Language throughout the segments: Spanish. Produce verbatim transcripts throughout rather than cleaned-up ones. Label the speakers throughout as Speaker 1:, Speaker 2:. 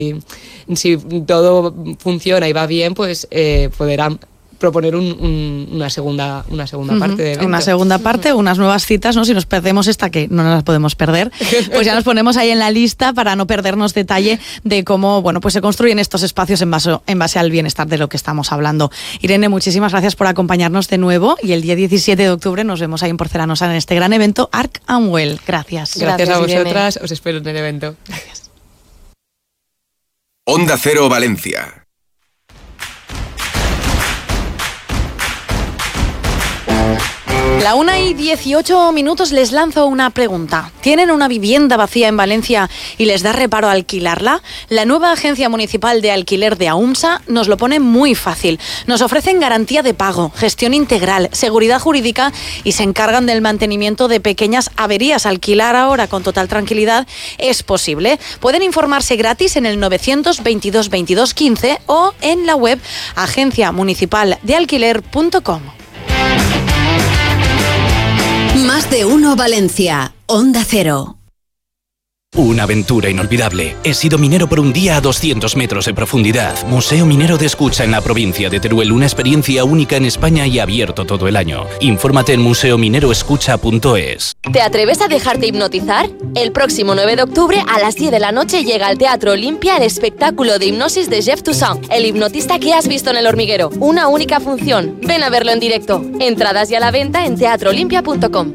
Speaker 1: Y si todo funciona y va bien, pues eh, podrán proponer un, un, una segunda una segunda uh-huh. parte de evento.
Speaker 2: Una segunda parte, unas nuevas citas, ¿no? Si nos perdemos esta, que no nos las podemos perder, pues ya nos ponemos ahí en la lista para no perdernos detalle de cómo, bueno, pues se construyen estos espacios en base, en base al bienestar de lo que estamos hablando. Irene, muchísimas gracias por acompañarnos de nuevo y el día diecisiete de octubre nos vemos ahí en Porcelanosa en este gran evento Arc and Well. Gracias.
Speaker 1: Gracias, gracias a vosotras, Irene. Os espero en el evento.
Speaker 2: Gracias.
Speaker 3: Onda Cero Valencia.
Speaker 2: La una y dieciocho minutos les lanzo una pregunta. ¿Tienen una vivienda vacía en Valencia y les da reparo alquilarla? La nueva Agencia Municipal de Alquiler de AUMSA nos lo pone muy fácil. Nos ofrecen garantía de pago, gestión integral, seguridad jurídica y se encargan del mantenimiento de pequeñas averías. Alquilar ahora con total tranquilidad es posible. Pueden informarse gratis en el novecientos veintidós veintidós quince o en la web agencia municipal de alquiler punto com.
Speaker 4: Más de uno Valencia, Onda Cero.
Speaker 5: Una aventura inolvidable. He sido minero por un día a doscientos metros de profundidad. Museo Minero de Escucha en la provincia de Teruel. Una experiencia única en España y abierto todo el año. Infórmate en museo minero escucha punto es.
Speaker 6: ¿Te atreves a dejarte hipnotizar? El próximo nueve de octubre a las diez de la noche llega al Teatro Olimpia el espectáculo de hipnosis de Jeff Toussaint, el hipnotista que has visto en El Hormiguero. Una única función. Ven a verlo en directo. Entradas ya a la venta en teatro olimpia punto com.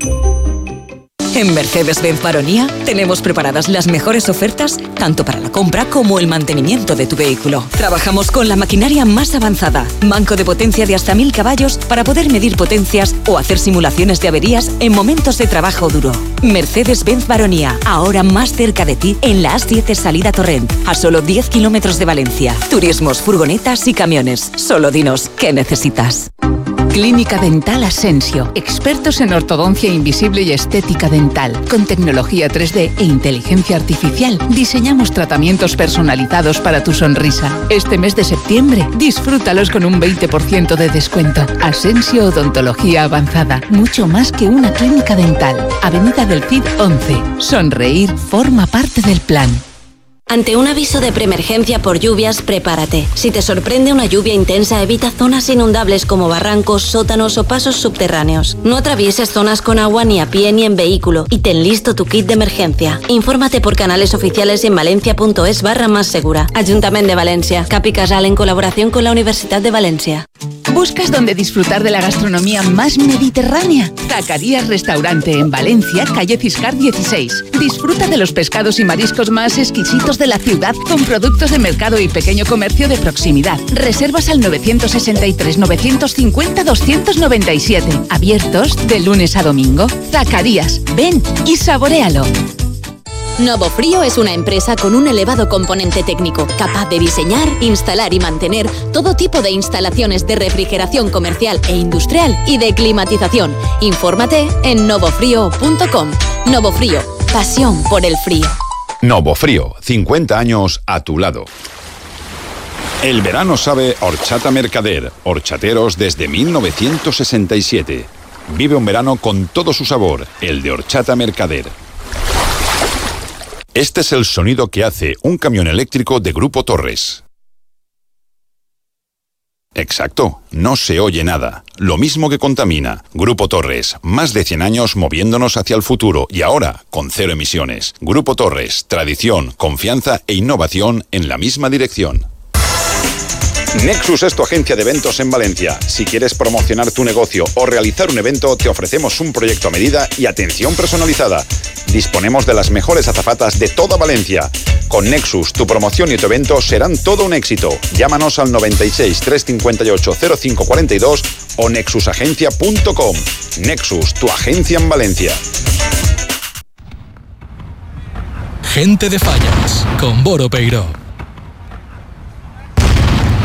Speaker 7: En Mercedes-Benz Baronía tenemos preparadas las mejores ofertas tanto para la compra como el mantenimiento de tu vehículo. Trabajamos con la maquinaria más avanzada, banco de potencia de hasta mil caballos para poder medir potencias o hacer simulaciones de averías en momentos de trabajo duro. Mercedes-Benz Baronía, ahora más cerca de ti en la A siete salida Torrent, a solo diez kilómetros de Valencia. Turismos, furgonetas y camiones. Solo dinos qué necesitas.
Speaker 8: Clínica Dental Asensio, expertos en ortodoncia invisible y estética dental. Con tecnología tres D e inteligencia artificial, diseñamos tratamientos personalizados para tu sonrisa. Este mes de septiembre, disfrútalos con un veinte por ciento de descuento. Asensio Odontología Avanzada, mucho más que una clínica dental. Avenida del Cid once. Sonreír forma parte del plan.
Speaker 4: Ante un aviso de preemergencia por lluvias, prepárate. Si te sorprende una lluvia intensa, evita zonas inundables como barrancos, sótanos o pasos subterráneos. No atravieses zonas con agua ni a pie ni en vehículo y ten listo tu kit de emergencia. Infórmate por canales oficiales en valencia.es barra más segura. Ayuntamiento de Valencia. Capi Casal en colaboración con la Universidad de Valencia.
Speaker 8: ¿Buscas dónde disfrutar de la gastronomía más mediterránea? Zacarías Restaurante en Valencia, calle Ciscar dieciséis. Disfruta de los pescados y mariscos más exquisitos de la ciudad con productos de mercado y pequeño comercio de proximidad. Reservas al novecientos sesenta y tres, novecientos cincuenta, doscientos noventa y siete. Abiertos de lunes a domingo. Zacarías, ven y saboréalo.
Speaker 6: Novofrío es una empresa con un elevado componente técnico, capaz de diseñar, instalar y mantener todo tipo de instalaciones de refrigeración comercial e industrial y de climatización. Infórmate en novofrío punto com. Novofrío, pasión por el frío.
Speaker 9: Novofrío, cincuenta años a tu lado. El verano sabe Horchata Mercader, horchateros desde mil novecientos sesenta y siete. Vive un verano con todo su sabor, el de Horchata Mercader. Este es el sonido que hace un camión eléctrico de Grupo Torres. Exacto, no se oye nada. Lo mismo que contamina. Grupo Torres, más de cien años moviéndonos hacia el futuro y ahora con cero emisiones. Grupo Torres, tradición, confianza e innovación en la misma dirección. Nexus es tu agencia de eventos en Valencia. Si quieres promocionar tu negocio o realizar un evento, te ofrecemos un proyecto a medida y atención personalizada. Disponemos de las mejores azafatas de toda Valencia. Con Nexus, tu promoción y tu evento serán todo un éxito. Llámanos al noventa y seis, trescientos cincuenta y ocho, cero cinco cuarenta y dos o nexus agencia punto com. Nexus, tu agencia en Valencia.
Speaker 10: Gente de Fallas, con Boro Peiró.